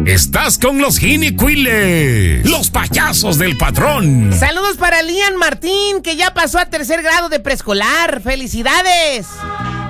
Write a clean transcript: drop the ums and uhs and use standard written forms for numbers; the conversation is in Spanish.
Estás con los Jinicuiles, los payasos del patrón. Saludos para Lian Martín, que ya pasó a 3er grado de preescolar. ¡Felicidades!